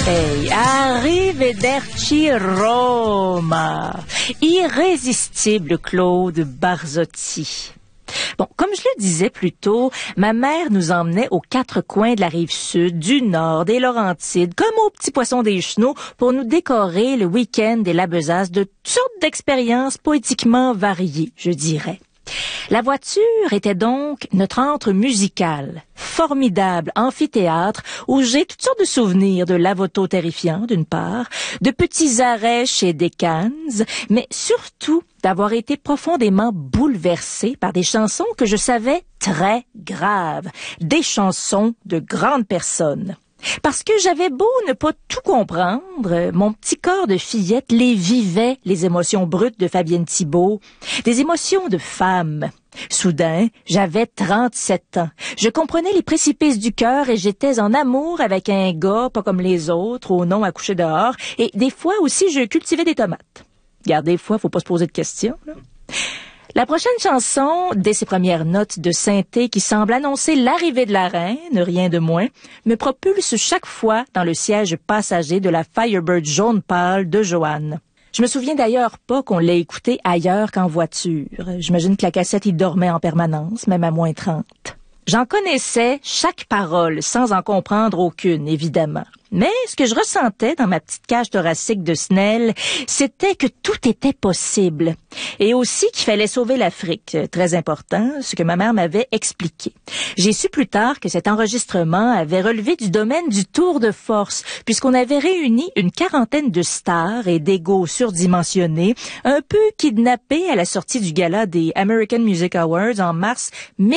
Hey, arrivederci Roma. Irrésistible Claude Barzotti. Bon, comme je le disais plus tôt, ma mère nous emmenait aux quatre coins de la rive sud, du nord, des Laurentides, comme aux petits poissons des chenaux, pour nous décorer le week-end et la besace de toutes sortes d'expériences poétiquement variées, je dirais. La voiture était donc notre antre musical, formidable amphithéâtre où j'ai toutes sortes de souvenirs de lavoto terrifiant d'une part, de petits arrêts chez Decans, mais surtout d'avoir été profondément bouleversée par des chansons que je savais très graves, des chansons de grandes personnes. Parce que j'avais beau ne pas tout comprendre, mon petit corps de fillette les vivait, les émotions brutes de Fabienne Thibault, des émotions de femme. Soudain, j'avais 37 ans. Je comprenais les précipices du cœur et j'étais en amour avec un gars pas comme les autres, au nom à coucher dehors, et des fois aussi je cultivais des tomates. Regarde, des fois, faut pas se poser de questions, là. La prochaine chanson, dès ses premières notes de synthé qui semble annoncer l'arrivée de la reine, rien de moins, me propulse chaque fois dans le siège passager de la Firebird jaune pâle de Joanne. Je me souviens d'ailleurs pas qu'on l'ait écoutée ailleurs qu'en voiture. J'imagine que la cassette y dormait en permanence, même à moins 30. J'en connaissais chaque parole, sans en comprendre aucune, évidemment. Mais ce que je ressentais dans ma petite cage thoracique de Snell, c'était que tout était possible. Et aussi qu'il fallait sauver l'Afrique, très important, ce que ma mère m'avait expliqué. J'ai su plus tard que cet enregistrement avait relevé du domaine du tour de force, puisqu'on avait réuni une quarantaine de stars et d'égos surdimensionnés, un peu kidnappés à la sortie du gala des American Music Awards en mars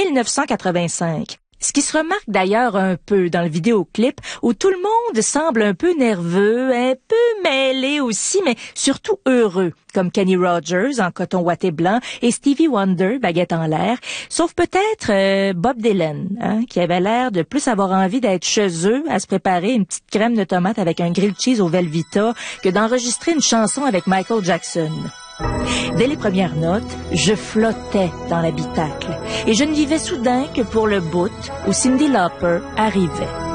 1985. Ce qui se remarque d'ailleurs un peu dans le vidéoclip où tout le monde semble un peu nerveux, un peu mêlé aussi, mais surtout heureux, comme Kenny Rogers en coton ouaté blanc et Stevie Wonder, baguette en l'air, sauf peut-être Bob Dylan, qui avait l'air de plus avoir envie d'être chez eux à se préparer une petite crème de tomate avec un grilled cheese au Velveeta que d'enregistrer une chanson avec Michael Jackson. Dès les premières notes, je flottais dans l'habitacle et je ne vivais soudain que pour le bout où Cyndi Lauper arrivait.